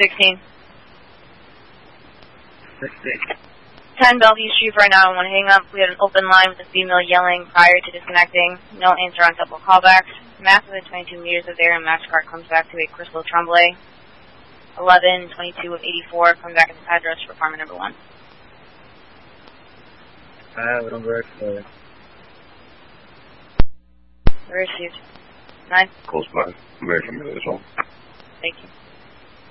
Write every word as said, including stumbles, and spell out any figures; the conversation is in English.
sixteen. sixteen. ten Bellevue Street for a nine one one hang up. We had an open line with a female yelling prior to disconnecting. No answer on double callbacks. Mass within twenty-two meters of there, and MasterCard comes back to a Crystal Tremblay. eleven twenty-two of eighty-four comes back at the address for apartment number one. Uh, we don't work for Received. nine. Close by. Very familiar as well. Thank you.